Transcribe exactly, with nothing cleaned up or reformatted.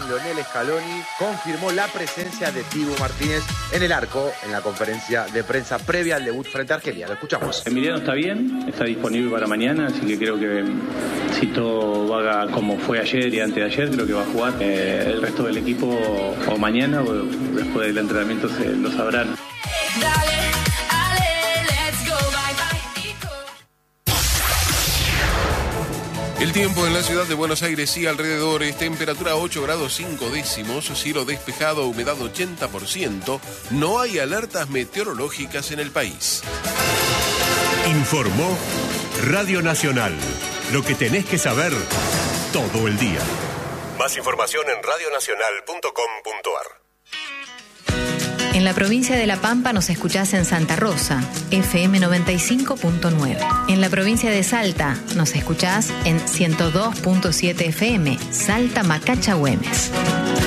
Lionel Scaloni confirmó la presencia de Dibu Martínez en el arco en la conferencia de prensa previa al debut frente a Argelia. Lo escuchamos. Emiliano está bien, está disponible para mañana, así que creo que si todo va como fue ayer y antes de ayer, creo que va a jugar. Eh, el resto del equipo o mañana o después del entrenamiento se lo sabrán. El tiempo en la ciudad de Buenos Aires y alrededores, temperatura ocho grados cinco décimos, cielo despejado, humedad ochenta por ciento, no hay alertas meteorológicas en el país. Informó Radio Nacional, lo que tenés que saber todo el día. Más información en radio nacional punto com punto a r. En la provincia de La Pampa nos escuchás en Santa Rosa, F M noventa y cinco punto nueve. En la provincia de Salta nos escuchás en ciento dos punto siete F M, Salta Macacha Güemes.